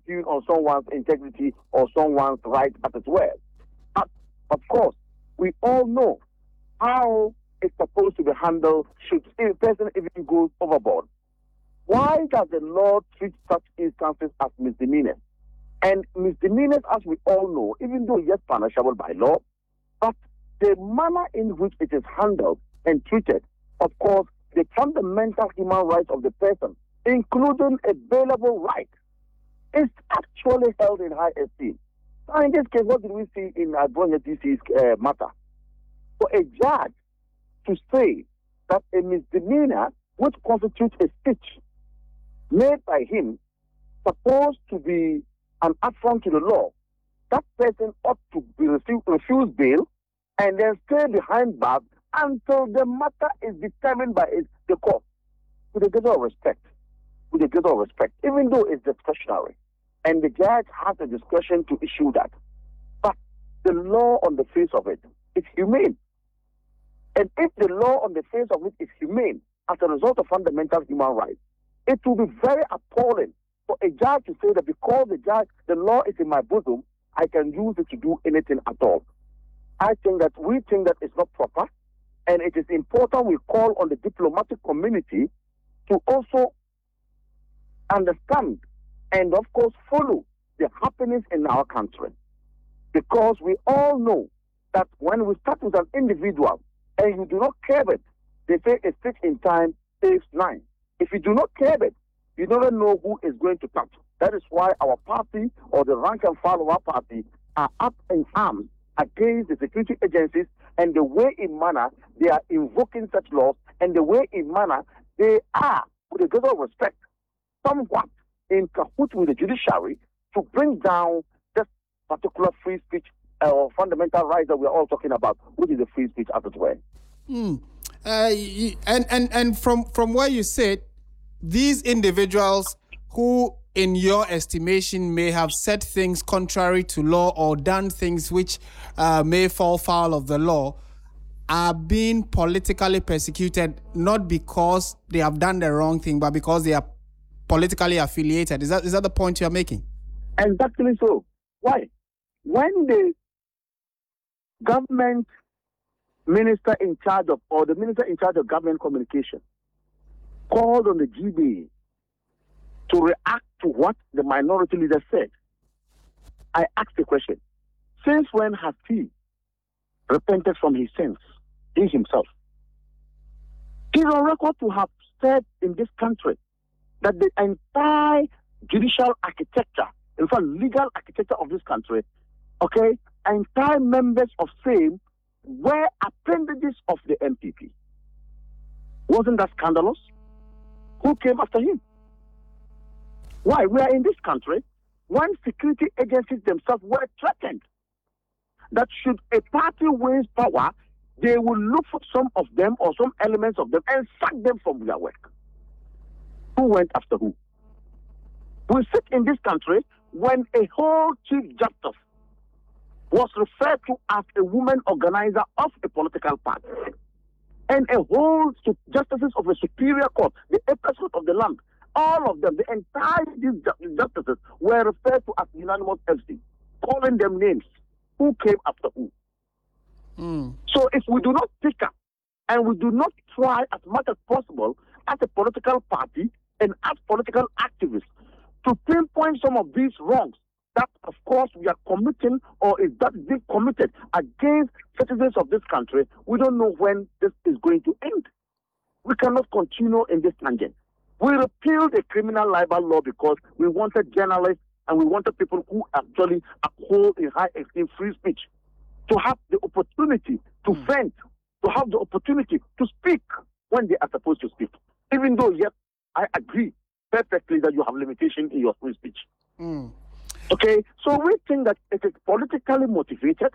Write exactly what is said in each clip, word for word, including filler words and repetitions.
impugn on someone's integrity or someone's right at its word. But, of course, we all know how it's supposed to be handled should a person even go overboard. Why does the law treat such instances as misdemeanors? And misdemeanors, as we all know, even though yes, punishable by law, but the manner in which it is handled and treated, of course, the fundamental human rights of the person, including a bailable right, is actually held in high esteem. Now, in this case, what did we see in Adwonya D C's uh, matter? For a judge to say that a misdemeanor, which constitutes a speech made by him, supposed to be an affront to the law, that person ought to be refused, refuse bail and then stay behind bars until the matter is determined by the court. With a greater respect, with a greater respect, even though it's discretionary, and the judge has the discretion to issue that. But the law on the face of it is humane. And if the law on the face of it is humane as a result of fundamental human rights, it will be very appalling for a judge to say that because the judge, the law is in my bosom, I can use it to do anything at all. I think that we think that it's not proper, and it is important we call on the diplomatic community to also understand and, of course, follow the happenings in our country. Because we all know that when we start with an individual and you do not care it, they say a stitch in time saves nine. If you do not care it, you never know who is going to touch. That is why our party or the rank and file of our party are up in arms against the security agencies and the way in manner they are invoking such laws and the way in manner they are, with a greater respect, somewhat in cahoots with the judiciary to bring down this particular free speech uh, or fundamental rights that we are all talking about, which is the free speech as it were. Mm. Uh, and and and from from where you sit, these individuals who, in your estimation, may have said things contrary to law or done things which uh, may fall foul of the law, are being politically persecuted not because they have done the wrong thing, but because they are politically affiliated. Is that is that the point you are making? Exactly so. Why? When the government minister in charge of, or the minister in charge of government communication called on the G B A to react to what the minority leader said, I asked the question, since when has he repented from his sins, he himself? He's on record to have said in this country that the entire judicial architecture, in fact, legal architecture of this country, okay, entire members of same were appendages of the N P P. Wasn't that scandalous? Who came after him? Why? We are in this country when security agencies themselves were threatened that should a party win power, they will look for some of them or some elements of them and sack them from their work. Who went after who? We sit in this country when a whole chief justice was referred to as a woman organizer of a political party, and a whole justices of a superior court, the apex court of the land, all of them, the entire these justices were referred to as unanimous F C, calling them names. Who came after who? Mm. So if we do not pick up and we do not try as much as possible as a political party and as political activists to pinpoint some of these wrongs that, of course, we are committing or is that being committed against citizens of this country, we don't know when this is going to end. We cannot continue in this tangent. We repealed the criminal libel law because we wanted journalists and we wanted people who actually uphold in high esteem free speech to have the opportunity to mm. vent, to have the opportunity to speak when they are supposed to speak. Even though, yes, I agree perfectly that you have limitation in your free speech. Mm. Okay, so we think that it is politically motivated.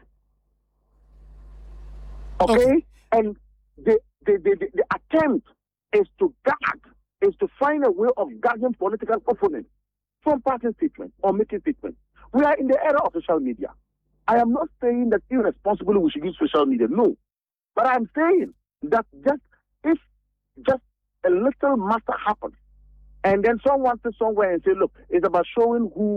Okay, okay. and the, the, the, the, the attempt is to gag, is to find a way of gagging political opponents from passing statements or making statements. We are in the era of social media. I am not saying that irresponsibly we should use social media, no. But I'm saying that just if just a little matter happens, and then someone sits somewhere and say, look, it's about showing who